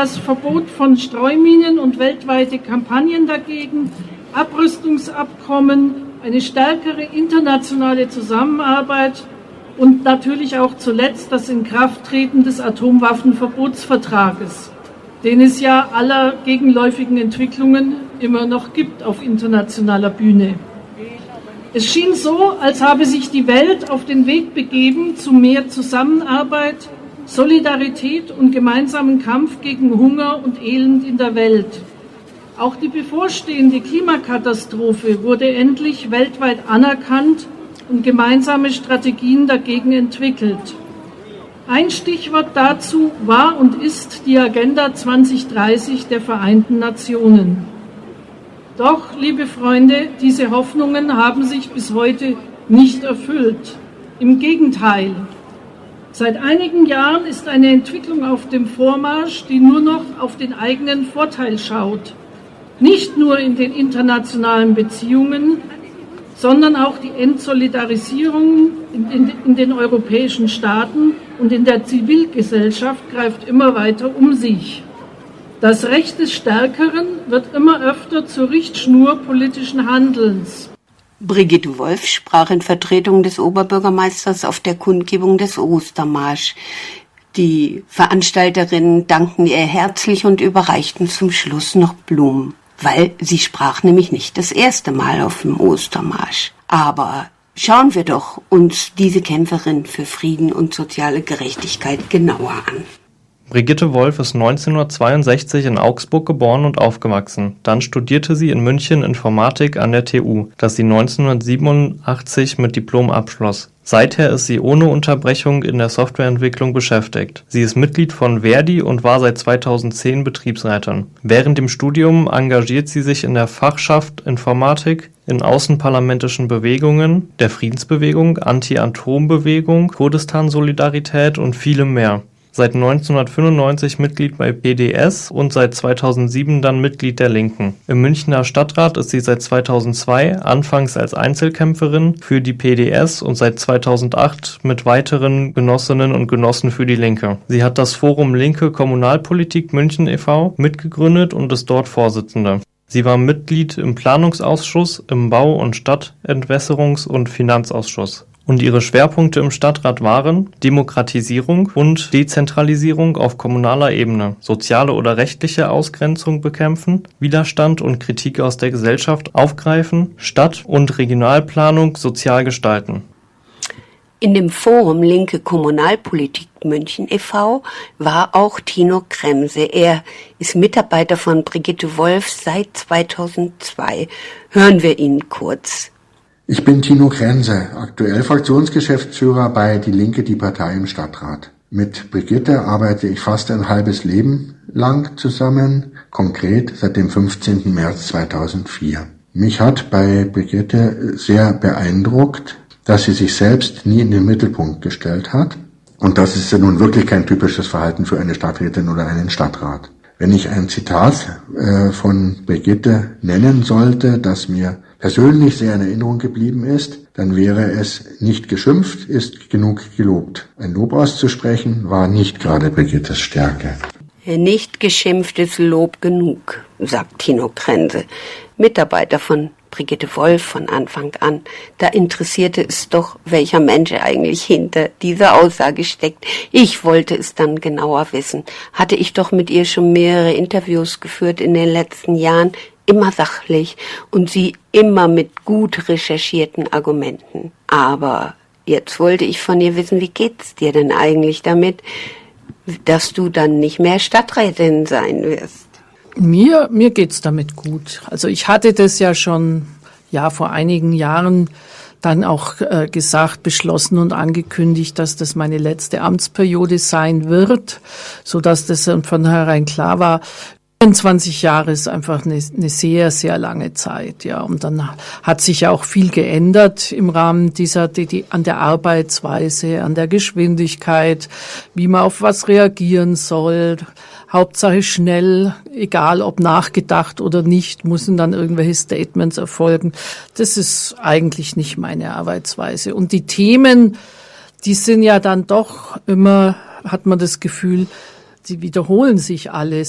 das Verbot von Streuminen und weltweite Kampagnen dagegen, Abrüstungsabkommen, eine stärkere internationale Zusammenarbeit und natürlich auch zuletzt das Inkrafttreten des Atomwaffenverbotsvertrages, den es ja aller gegenläufigen Entwicklungen immer noch gibt auf internationaler Bühne. Es schien so, als habe sich die Welt auf den Weg begeben zu mehr Zusammenarbeit, Solidarität und gemeinsamen Kampf gegen Hunger und Elend in der Welt. Auch die bevorstehende Klimakatastrophe wurde endlich weltweit anerkannt und gemeinsame Strategien dagegen entwickelt. Ein Stichwort dazu war und ist die Agenda 2030 der Vereinten Nationen. Doch, liebe Freunde, diese Hoffnungen haben sich bis heute nicht erfüllt. Im Gegenteil. Seit einigen Jahren ist eine Entwicklung auf dem Vormarsch, die nur noch auf den eigenen Vorteil schaut. Nicht nur in den internationalen Beziehungen, sondern auch die Entsolidarisierung in den europäischen Staaten und in der Zivilgesellschaft greift immer weiter um sich. Das Recht des Stärkeren wird immer öfter zur Richtschnur politischen Handelns. Brigitte Wolf sprach in Vertretung des Oberbürgermeisters auf der Kundgebung des Ostermarsch. Die Veranstalterinnen dankten ihr herzlich und überreichten zum Schluss noch Blumen, weil sie sprach nämlich nicht das erste Mal auf dem Ostermarsch. Aber schauen wir doch uns diese Kämpferin für Frieden und soziale Gerechtigkeit genauer an. Brigitte Wolf ist 1962 in Augsburg geboren und aufgewachsen. Dann studierte sie in München Informatik an der TU, das sie 1987 mit Diplom abschloss. Seither ist sie ohne Unterbrechung in der Softwareentwicklung beschäftigt. Sie ist Mitglied von Verdi und war seit 2010 Betriebsrätin. Während dem Studium engagiert sie sich in der Fachschaft Informatik, in außenparlamentischen Bewegungen, der Friedensbewegung, Anti-Atom-Bewegung, Kurdistan-Solidarität und vielem mehr. Seit 1995 Mitglied bei PDS und seit 2007 dann Mitglied der Linken. Im Münchner Stadtrat ist sie seit 2002, anfangs als Einzelkämpferin für die PDS und seit 2008 mit weiteren Genossinnen und Genossen für die Linke. Sie hat das Forum Linke Kommunalpolitik München e.V. mitgegründet und ist dort Vorsitzende. Sie war Mitglied im Planungsausschuss, im Bau- und Stadtentwässerungs- und Finanzausschuss. Und ihre Schwerpunkte im Stadtrat waren Demokratisierung und Dezentralisierung auf kommunaler Ebene, soziale oder rechtliche Ausgrenzung bekämpfen, Widerstand und Kritik aus der Gesellschaft aufgreifen, Stadt- und Regionalplanung sozial gestalten. In dem Forum Linke Kommunalpolitik München e.V. war auch Tino Kremse. Er ist Mitarbeiter von Brigitte Wolf seit 2002. Hören wir ihn kurz. Ich bin Tino Kremse, aktuell Fraktionsgeschäftsführer bei Die Linke, die Partei im Stadtrat. Mit Brigitte arbeite ich fast ein halbes Leben lang zusammen, konkret seit dem 15. März 2004. Mich hat bei Brigitte sehr beeindruckt, dass sie sich selbst nie in den Mittelpunkt gestellt hat. Und das ist ja nun wirklich kein typisches Verhalten für eine Stadträtin oder einen Stadtrat. Wenn ich ein Zitat von Brigitte nennen sollte, das mir persönlich sehr in Erinnerung geblieben ist, dann wäre es: Nicht geschimpft ist genug gelobt. Ein Lob auszusprechen war nicht gerade Brigittes Stärke. Nicht geschimpft ist Lob genug, sagt Tino Kremse, Mitarbeiter von Brigitte Wolf von Anfang an. Da interessierte es doch, welcher Mensch eigentlich hinter dieser Aussage steckt. Ich wollte es dann genauer wissen. Hatte ich doch mit ihr schon mehrere Interviews geführt in den letzten Jahren, immer sachlich und sie immer mit gut recherchierten Argumenten. Aber jetzt wollte ich von ihr wissen, wie geht's dir denn eigentlich damit, dass du dann nicht mehr Stadträtin sein wirst? Mir geht's damit gut. Also ich hatte das ja schon vor einigen Jahren dann auch gesagt, beschlossen und angekündigt, dass das meine letzte Amtsperiode sein wird, so dass das von vornherein klar war. 24 Jahre ist einfach eine sehr, sehr lange Zeit, ja. Und dann hat sich ja auch viel geändert im Rahmen an der Arbeitsweise, an der Geschwindigkeit, wie man auf was reagieren soll. Hauptsache schnell, egal ob nachgedacht oder nicht, müssen dann irgendwelche Statements erfolgen. Das ist eigentlich nicht meine Arbeitsweise. Und die Themen, die sind ja dann doch immer, hat man das Gefühl, sie wiederholen sich alle.